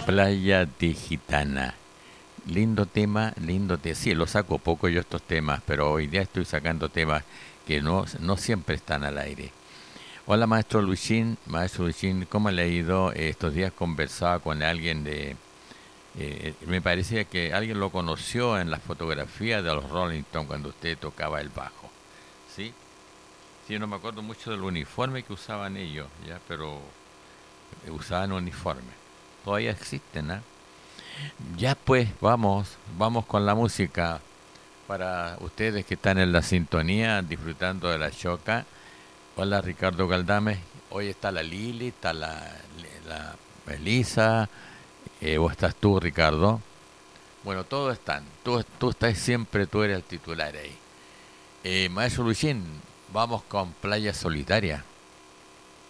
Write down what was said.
Playa de Gitana. Lindo tema, lindo tema. Sí, lo saco poco yo estos temas, pero hoy día estoy sacando temas que no siempre están al aire. Hola, maestro Luisín, ¿cómo le ha ido? Estos días conversaba con alguien me parecía que alguien lo conoció en las fotografías de los Rolling Stones cuando usted tocaba el bajo. ¿Sí? Sí, no me acuerdo mucho del uniforme que usaban ellos, ya, pero usaban uniforme. Todavía existen, ¿ah? Ya pues, vamos con la música. Para ustedes que están en la sintonía, disfrutando de la choca. Hola Ricardo Galdames, hoy está la Lili, está la Elisa, o estás tú Ricardo. Bueno, todos están, tú estás siempre, tú eres el titular ahí. Maestro Luchín, vamos con Playa Solitaria.